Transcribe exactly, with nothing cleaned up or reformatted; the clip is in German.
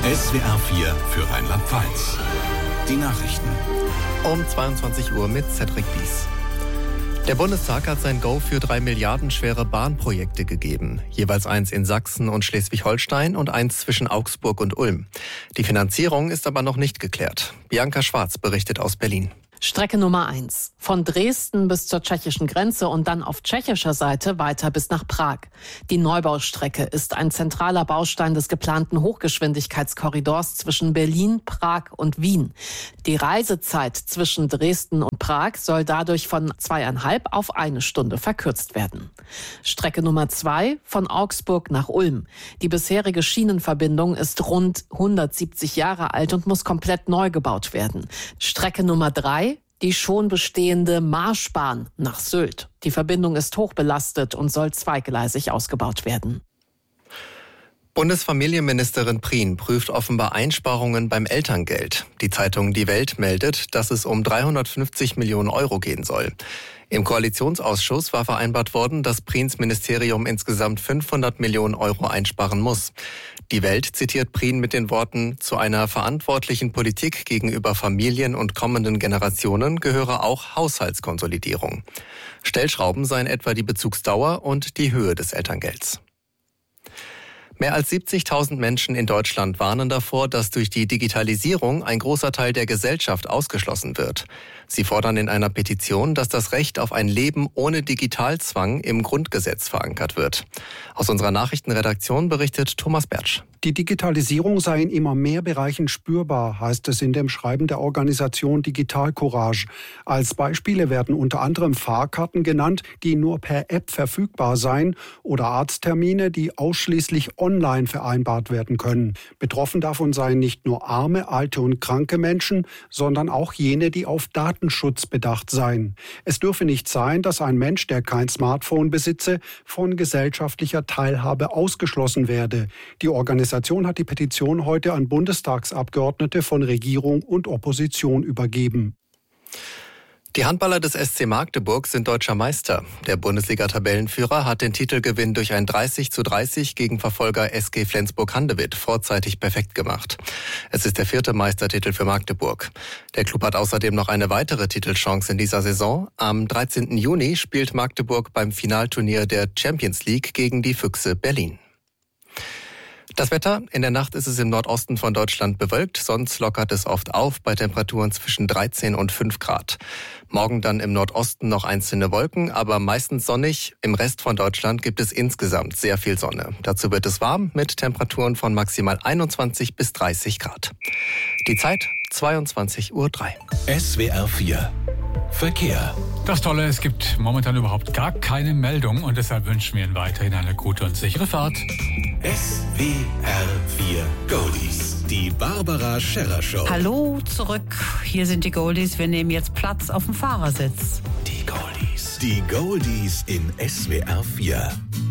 S W R vier für Rheinland-Pfalz. Die Nachrichten. Um zweiundzwanzig Uhr mit Cedric Bies. Der Bundestag hat sein Go für drei Milliarden schwere Bahnprojekte gegeben. Jeweils eins in Sachsen und Schleswig-Holstein und eins zwischen Augsburg und Ulm. Die Finanzierung ist aber noch nicht geklärt. Bianca Schwarz berichtet aus Berlin. Strecke Nummer eins. Von Dresden bis zur tschechischen Grenze und dann auf tschechischer Seite weiter bis nach Prag. Die Neubaustrecke ist ein zentraler Baustein des geplanten Hochgeschwindigkeitskorridors zwischen Berlin, Prag und Wien. Die Reisezeit zwischen Dresden und Prag soll dadurch von zweieinhalb auf eine Stunde verkürzt werden. Strecke Nummer zwei von Augsburg nach Ulm. Die bisherige Schienenverbindung ist rund hundertsiebzig Jahre alt und muss komplett neu gebaut werden. Strecke Nummer drei die schon bestehende Marschbahn nach Sylt. Die Verbindung ist hochbelastet und soll zweigleisig ausgebaut werden. Bundesfamilienministerin Prien prüft offenbar Einsparungen beim Elterngeld. Die Zeitung Die Welt meldet, dass es um dreihundertfünfzig Millionen Euro gehen soll. Im Koalitionsausschuss war vereinbart worden, dass Priens Ministerium insgesamt fünfhundert Millionen Euro einsparen muss. Die Welt zitiert Prien mit den Worten: Zu einer verantwortlichen Politik gegenüber Familien und kommenden Generationen gehöre auch Haushaltskonsolidierung. Stellschrauben seien etwa die Bezugsdauer und die Höhe des Elterngelds. Mehr als siebzigtausend Menschen in Deutschland warnen davor, dass durch die Digitalisierung ein großer Teil der Gesellschaft ausgeschlossen wird. Sie fordern in einer Petition, dass das Recht auf ein Leben ohne Digitalzwang im Grundgesetz verankert wird. Aus unserer Nachrichtenredaktion berichtet Thomas Bertsch. Die Digitalisierung sei in immer mehr Bereichen spürbar, heißt es in dem Schreiben der Organisation Digital Courage. Als Beispiele werden unter anderem Fahrkarten genannt, die nur per App verfügbar seien, oder Arzttermine, die ausschließlich online vereinbart werden können. Betroffen davon seien nicht nur arme, alte und kranke Menschen, sondern auch jene, die auf Datenschutz bedacht seien. Es dürfe nicht sein, dass ein Mensch, der kein Smartphone besitze, von gesellschaftlicher Teilhabe ausgeschlossen werde. Die Organisation hat die Petition heute an Bundestagsabgeordnete von Regierung und Opposition übergeben. Die Handballer des S C Magdeburg sind deutscher Meister. Der Bundesliga-Tabellenführer hat den Titelgewinn durch ein dreißig zu dreißig gegen Verfolger S G Flensburg-Handewitt vorzeitig perfekt gemacht. Es ist der vierte Meistertitel für Magdeburg. Der Klub hat außerdem noch eine weitere Titelchance in dieser Saison. Am dreizehnten Juni spielt Magdeburg beim Finalturnier der Champions League gegen die Füchse Berlin. Das Wetter: In der Nacht ist es im Nordosten von Deutschland bewölkt, sonst lockert es oft auf bei Temperaturen zwischen dreizehn und fünf Grad. Morgen dann im Nordosten noch einzelne Wolken, aber meistens sonnig. Im Rest von Deutschland gibt es insgesamt sehr viel Sonne. Dazu wird es warm mit Temperaturen von maximal einundzwanzig bis dreißig Grad. Die Zeit zweiundzwanzig Uhr drei. S W R vier Verkehr. Das Tolle, es gibt momentan überhaupt gar keine Meldung und deshalb wünschen wir Ihnen weiterhin eine gute und sichere Fahrt. S W R vier Goldies. Die Barbara Scherrer Show. Hallo zurück. Hier sind die Goldies. Wir nehmen jetzt Platz auf dem Fahrersitz. Die Goldies. Die Goldies in S W R vier.